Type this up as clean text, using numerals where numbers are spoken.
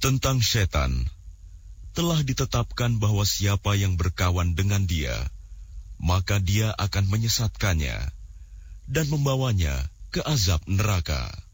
Tentang setan, telah ditetapkan bahwa siapa yang berkawan dengan dia, maka dia akan menyesatkannya dan membawanya ke azab neraka.